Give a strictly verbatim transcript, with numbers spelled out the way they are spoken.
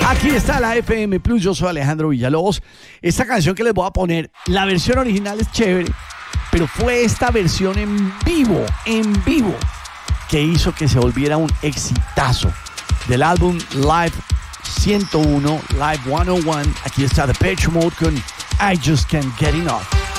Aquí está la F M Plus, yo soy Alejandro Villalobos. Esta canción que les voy a poner, la versión original es chévere, pero fue esta versión en vivo, en vivo, que hizo que se volviera un exitazo del álbum Live ciento uno, Live ciento uno. Aquí está Depeche Mode con I Just Can't Get Enough.